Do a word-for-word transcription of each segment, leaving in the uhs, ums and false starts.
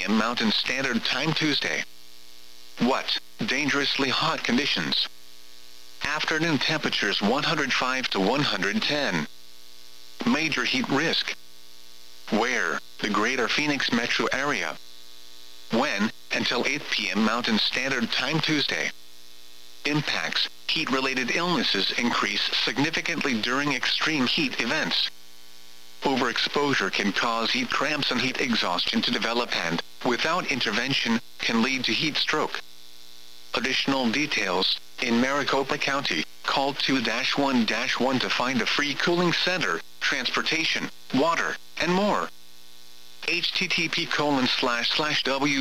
m Mountain Standard Time Tuesday. What? Dangerously hot conditions. Afternoon temperatures one hundred five to one hundred ten. Major heat risk. Where? The Greater Phoenix metro area. When? Until eight p m Mountain Standard Time Tuesday. Impacts. Heat-related illnesses increase significantly during extreme heat events. Overexposure can cause heat cramps and heat exhaustion to develop and, without intervention, can lead to heat stroke. Additional details. In Maricopa County, call two one one to find a free cooling center, transportation, water, and more. http colon slash slash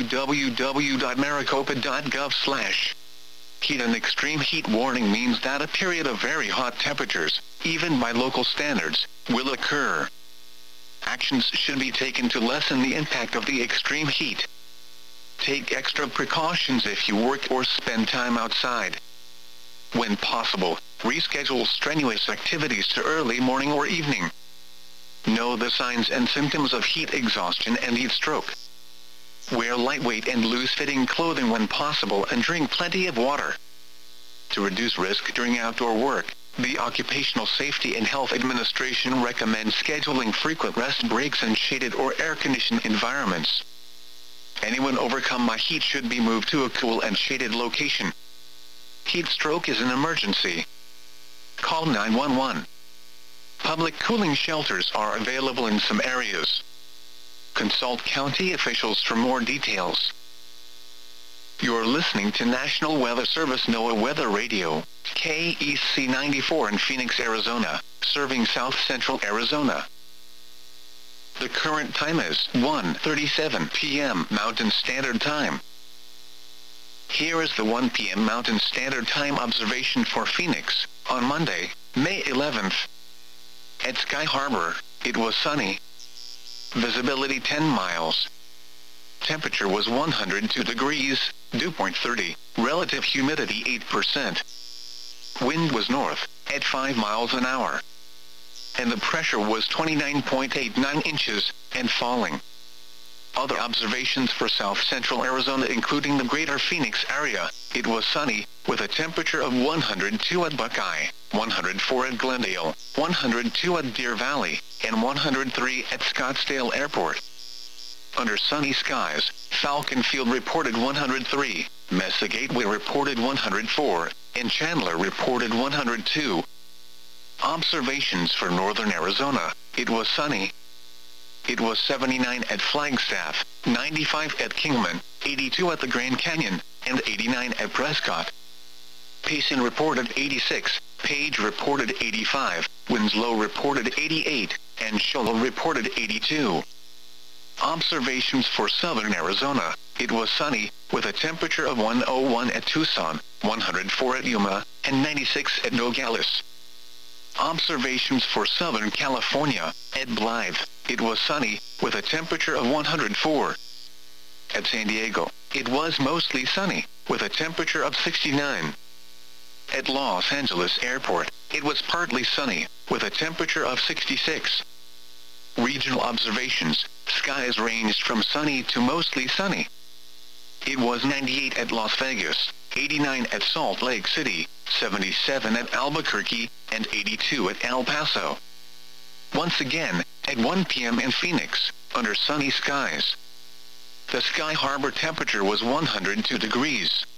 www.maricopa.gov slash. Heat and extreme heat warning means that a period of very hot temperatures, even by local standards, will occur. Actions should be taken to lessen the impact of the extreme heat. Take extra precautions if you work or spend time outside. When possible, reschedule strenuous activities to early morning or evening. Know the signs and symptoms of heat exhaustion and heat stroke. Wear lightweight and loose-fitting clothing when possible and drink plenty of water. To reduce risk during outdoor work, the Occupational Safety and Health Administration recommends scheduling frequent rest breaks in shaded or air-conditioned environments. Anyone overcome by heat should be moved to a cool and shaded location. Heat stroke is an emergency. Call nine one one. Public cooling shelters are available in some areas. Consult county officials for more details. You're listening to National Weather Service NOAA Weather Radio, K E C ninety-four in Phoenix, Arizona, serving South Central Arizona. The current time is one thirty-seven p m Mountain Standard Time. Here is the one p m Mountain Standard Time observation for Phoenix, on Monday, May eleventh. At Sky Harbor, it was sunny. Visibility ten miles. Temperature was one hundred two degrees, dew point thirty, relative humidity eight percent. Wind was north, at five miles an hour. And the pressure was twenty-nine point eight nine inches, and falling. Other observations for South Central Arizona including the Greater Phoenix area, it was sunny, with a temperature of one hundred two at Buckeye, one hundred four at Glendale, one hundred two at Deer Valley, and one hundred three at Scottsdale Airport. Under sunny skies, Falcon Field reported one hundred three, Mesa Gateway reported one hundred four, and Chandler reported one hundred two. Observations for northern Arizona, it was sunny. It was seventy-nine at Flagstaff, ninety-five at Kingman, eighty-two at the Grand Canyon, and eighty-nine at Prescott. Payson reported eighty-six, Page reported eighty-five, Winslow reported eighty-eight, and Shoal reported eighty-two. Observations for southern Arizona, it was sunny, with a temperature of one hundred one at Tucson, one hundred four at Yuma, and ninety-six at Nogales. Observations for Southern California, at Blythe, it was sunny, with a temperature of one hundred four. At San Diego, it was mostly sunny, with a temperature of sixty-nine. At Los Angeles Airport, it was partly sunny, with a temperature of sixty-six. Regional observations, skies ranged from sunny to mostly sunny. It was ninety-eight at Las Vegas, eighty-nine at Salt Lake City, seventy-seven at Albuquerque, and eighty-two at El Paso. Once again, at one p m in Phoenix, under sunny skies. The Sky Harbor temperature was one hundred two degrees.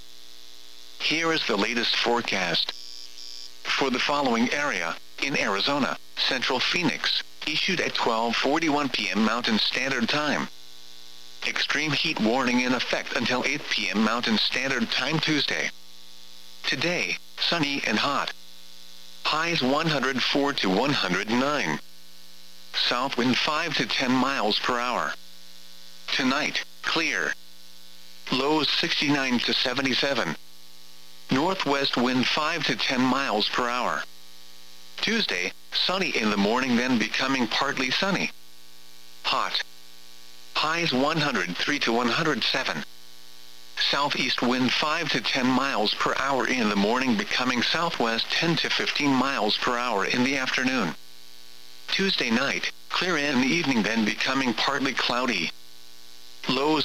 Here is the latest forecast. For the following area, in Arizona, Central Phoenix, issued at twelve forty-one p m Mountain Standard Time. Extreme heat warning in effect until eight p m Mountain Standard Time Tuesday. Today, sunny and hot. Highs one hundred four to one hundred nine. South wind five to ten miles per hour. Tonight, clear. Lows sixty-nine to seventy-seven. Northwest wind five to ten miles per hour. Tuesday, sunny in the morning then becoming partly sunny. Hot. Highs one hundred three to one hundred seven. Southeast wind five to ten miles per hour in the morning becoming southwest ten to fifteen miles per hour in the afternoon. Tuesday night, clear in the evening then becoming partly cloudy. Lows